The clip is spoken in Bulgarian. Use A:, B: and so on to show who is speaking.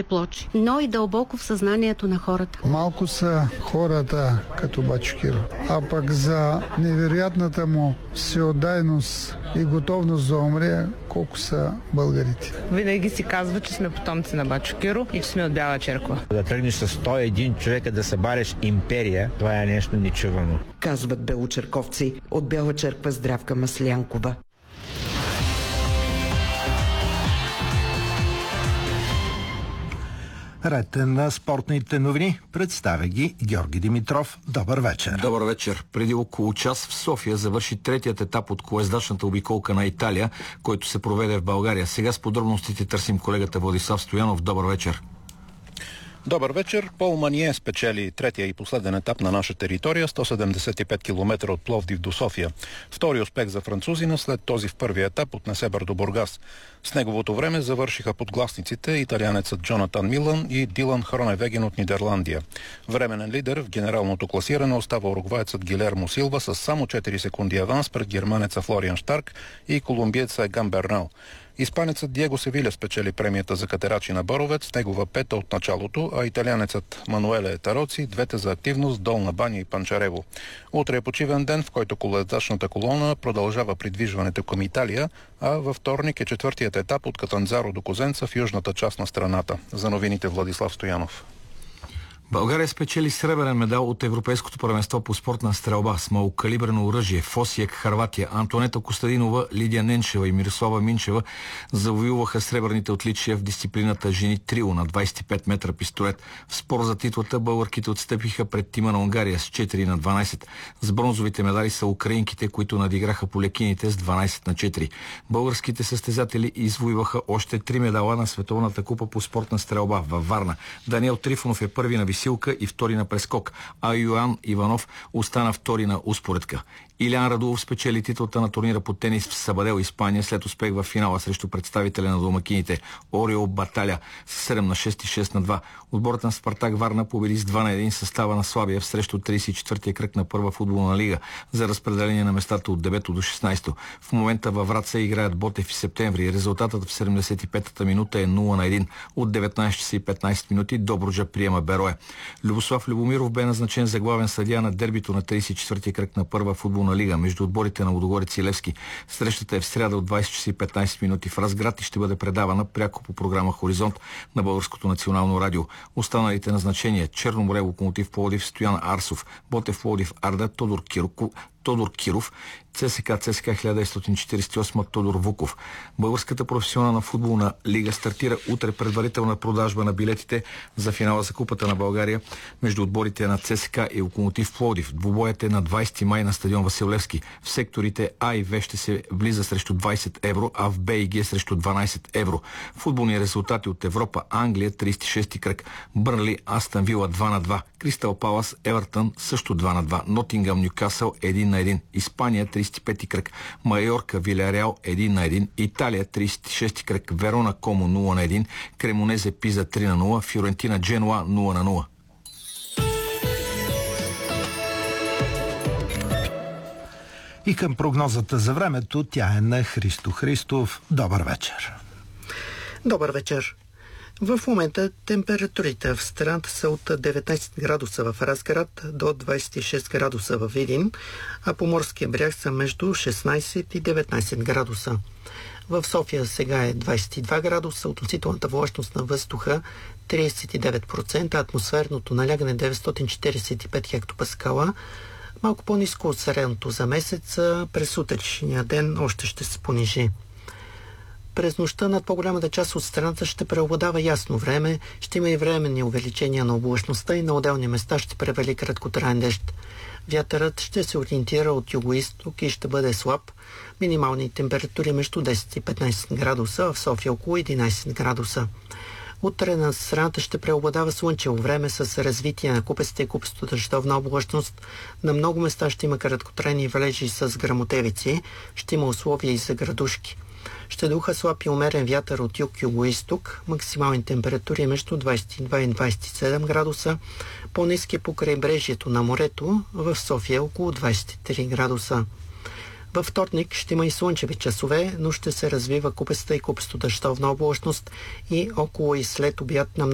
A: плочи, но и дълбоко в съзнанието на хората.
B: Малко са хората като Бачо Киро, а пък за невероятната му всеотдайност и готовност да умре, колко са българите.
C: Винаги си казва, че сме потомци на Бачо Киро и че сме от Бяла черква.
D: Да тръгнеш с 101 човека да събареш империя, това е нещо нечувано.
E: Казват белочерковци от Бяла черква Здравка Маслянкова.
F: Ред на спортните новини. Представя ги Георги Димитров. Добър вечер.
G: Добър вечер. Преди около час в София завърши третият етап от колездачната обиколка на Италия, който се проведе в България. Сега с подробностите търсим колегата Владислав Стоянов. Добър вечер.
H: Добър вечер. Пол Мание спечели третия и последен етап на наша територия, 175 км от Пловдив до София. Втори успех за французина след този в първия етап от Несебър до Бургас. С неговото време завършиха подгласниците италианецът Джонатан Милан и Дилан Хроневеген от Нидерландия. Временен лидер в генералното класиране остава уругваецът Гилермо Силва с само 4 секунди аванс пред германеца Флориан Штарк и колумбиеца Еган Бернал. Испанецът Диего Севиля спечели премията за катерачи на Боровец, негова пета от началото, а италианецът Мануеле Етароци двете за активност Долна Баня и Панчарево. Утре е почивен ден, в който колездачната колона продължава придвижването към Италия, а във вторник е четвъртият етап от Катанзаро до Козенца в южната част на страната. За новините Владислав Стоянов.
G: България спечели сребърен медал от Европейското първенство по спортна стрелба с малокалибрено оръжие в Осиек, Хърватия. Антонета Костадинова, Лидия Ненчева и Мирослава Минчева завоюваха сребърните отличия в дисциплината жени трио на 25 метра пистолет. В спор за титлата българките отстъпиха пред тима на Унгария с 4 на 12. С бронзовите медали са украинките, които надиграха полекините с 12 на 4. Българските състезатели извоюваха още 3 медала на Световната купа по спортна стрелба във Варна. Даниел Трифонов е първи на висилка и втори на прескок, а Йоан Иванов остана втори на успоредка. Илян Радулов спечели титлата на турнира по тенис в Сабадел, Испания, след успех в финала срещу представителя на домакините Ориол Баталя с 7 на 6 и 6 на 2. Отборът на Спартак Варна победи с 2 на 1 състава на Славия в срещу 34-я кръг на първа футболна лига за разпределение на местата от 9 до 16. В момента във Враца играят Ботев и Септември. Резултатът в 75-та минута е 0 на 1. От 19 часа и 15 минути Добруджа приема Берое. Любослав Любомиров бе назначен за главен съдия на дербито на 34-я кръг на първа футболна лига между отборите на Лудогорец и Левски. Срещата е в сряда от 20 часа и 15 минути в Разград и ще бъде предавана пряко по програма Хоризонт на Българското национално радио. Останалите назначения: Черноморе Локомотив Пловдив Стоян Арсов, Ботев Пловдив Арда Тодор Киров, ЦСКА 1948 Тодор Вуков. Българската професионална футболна лига стартира утре предварителна продажба на билетите за финала за Купата на България между отборите на ЦСКА и Локомотив Пловдив. Двубоят е на 20 май на стадион Васил Левски. В секторите А и В ще се влиза срещу 20 евро, а в Б и Г срещу 12 евро. Футболни резултати от Европа: Англия 36-ти кръг, Бърнли Астън Вила 2 на 2, Кристал Палас Евертън също 2 на 2, Нотингъм Нюкасъл 1 на 1, Испания 35-ти кръг, Майорка Вилереал 1 на 1, Италия 36-ти кръг, Верона Комо 0 на 1, Кремонезе Пиза 3 на 0, Фиорентина Дженуа 0 на 0.
F: И към прогнозата за времето, тя е на Христо Христов. Добър вечер.
I: Добър вечер. В момента температурите в страната са от 19 градуса в Разград до 26 градуса в Видин, а по морския бряг са между 16 и 19 градуса. В София сега е 22 градуса, относителната влажност на въздуха 39%, атмосферното налягане 945 хектопаскала, малко по-ниско от средното за месеца. През утрешния ден още ще се понижи. През нощта над по-голямата част от страната ще преобладава ясно време, ще има и временни увеличения на облачността и на отделни места ще превали краткотраен дъжд. Вятърът ще се ориентира от югоизток и ще бъде слаб. Минимални температури между 10 и 15 градуса, в София около 11 градуса. Утре на страната ще преобладава слънчево време с развитие на купестите и купесто дъждовна облачност. На много места ще има краткотрайни валежи с гръмотевици, ще има условия и за градушки. Ще духа слаб и умерен вятър от юг-юго-исток, максимални температури между 22 и 27 градуса, по-ниски по крайбрежието на морето, в София около 23 градуса. Във вторник ще има и слънчеви часове, но ще се развива купеста и купесто дъждовна облачност и около и след обяд на